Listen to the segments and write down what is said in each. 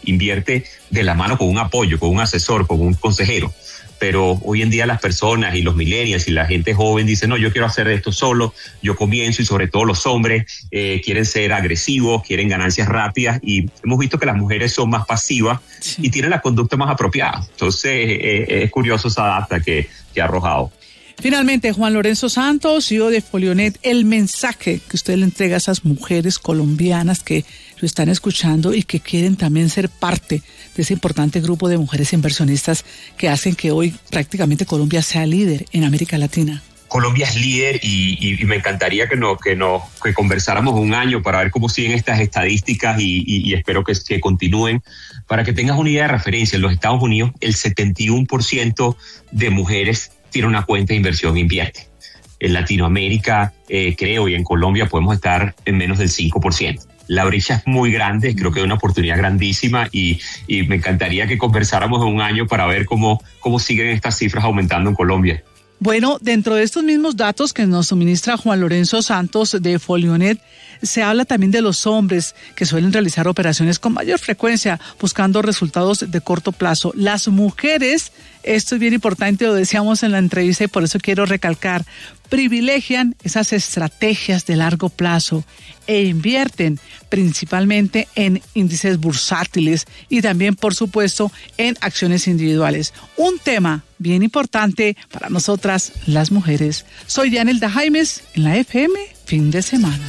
invierte de la mano con un apoyo, con un asesor, con un consejero. Pero hoy en día las personas y los millennials y la gente joven dicen, no, yo quiero hacer esto solo, yo comienzo, y sobre todo los hombres quieren ser agresivos, quieren ganancias rápidas, y hemos visto que las mujeres son más pasivas y tienen la conducta más apropiada. Entonces es curioso esa data que ha arrojado. Finalmente, Juan Lorenzo Santos, CEO de Folionet, el mensaje que usted le entrega a esas mujeres colombianas que lo están escuchando y que quieren también ser parte de ese importante grupo de mujeres inversionistas que hacen que hoy prácticamente Colombia sea líder en América Latina. Colombia es líder y me encantaría que conversáramos un año para ver cómo siguen estas estadísticas y espero que continúen. Para que tengas una idea de referencia, en los Estados Unidos el 71% de mujeres tiene una cuenta de inversión, invierte. En Latinoamérica, creo, y en Colombia podemos estar en menos del 5%. La brecha es muy grande, creo que es una oportunidad grandísima y me encantaría que conversáramos en un año para ver cómo siguen estas cifras aumentando en Colombia. Bueno, dentro de estos mismos datos que nos suministra Juan Lorenzo Santos de Folionet, se habla también de los hombres que suelen realizar operaciones con mayor frecuencia, buscando resultados de corto plazo. Las mujeres, esto es bien importante, lo decíamos en la entrevista y por eso quiero recalcar, privilegian esas estrategias de largo plazo e invierten principalmente en índices bursátiles y también, por supuesto, en acciones individuales. Un tema bien importante para nosotras, las mujeres. Soy Dianelda Jaimes en la FM Fin de Semana.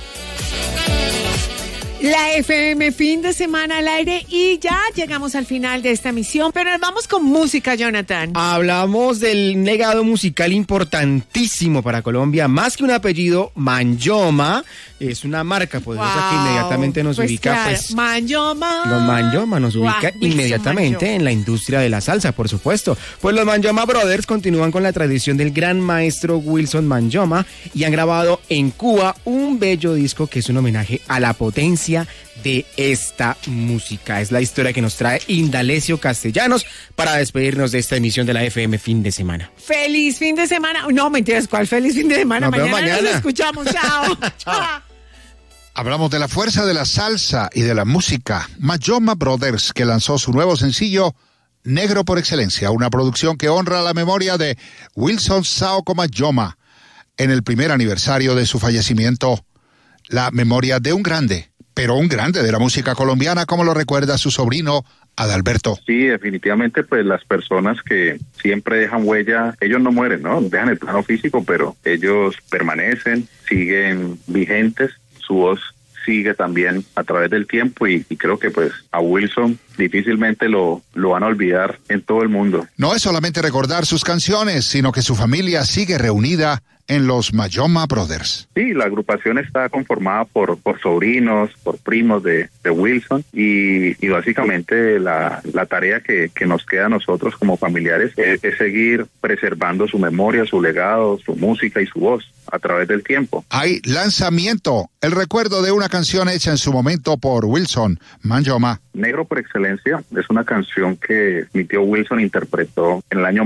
La FM Fin de Semana al aire y ya llegamos al final de esta emisión, pero nos vamos con música, Jonathan. Hablamos del legado musical importantísimo para Colombia, más que un apellido, Manyoma, es una marca poderosa que inmediatamente nos ubica, claro, pues, Manyoma. Los Manyoma nos ubica inmediatamente en la industria de la salsa, por supuesto. Pues los Manyoma Brothers continúan con la tradición del gran maestro Wilson Manyoma y han grabado en Cuba un bello disco que es un homenaje a la potencia de esta música. Es la historia que nos trae Indalecio Castellanos para despedirnos de esta emisión de la FM Fin de Semana. ¡Feliz fin de semana! No, mentiras, ¿cuál feliz fin de semana? Mañana nos escuchamos. ¡Chao! ¡Chao! Hablamos de la fuerza de la salsa y de la música. Manyoma Brothers, que lanzó su nuevo sencillo Negro por Excelencia, una producción que honra la memoria de Wilson Saoko Manyoma en el primer aniversario de su fallecimiento. La memoria de un grande, pero un grande de la música colombiana, como lo recuerda su sobrino Adalberto. Sí, definitivamente, pues las personas que siempre dejan huella, ellos no mueren, ¿no? Dejan el plano físico, pero ellos permanecen, siguen vigentes, su voz sigue también a través del tiempo y creo que pues a Wilson difícilmente lo van a olvidar en todo el mundo. No es solamente recordar sus canciones, sino que su familia sigue reunida en los Manyoma Brothers. Sí, la agrupación está conformada por sobrinos, por primos de Wilson y básicamente la tarea que nos queda a nosotros como familiares es seguir preservando su memoria, su legado, su música y su voz a través del tiempo. Hay lanzamiento, el recuerdo de una canción hecha en su momento por Wilson Manyoma. Negro por Excelencia es una canción que mi tío Wilson interpretó en el año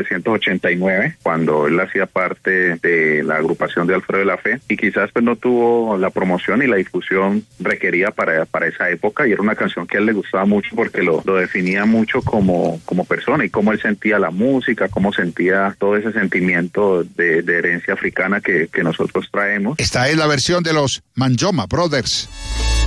1989, cuando él hacía parte de la agrupación de Alfredo de la Fe, y quizás pues no tuvo la promoción y la difusión requerida para esa época, y era una canción que a él le gustaba mucho porque lo definía mucho como persona y cómo él sentía la música, cómo sentía todo ese sentimiento de herencia africana que nosotros traemos. Esta es la versión de los Manyoma Brothers.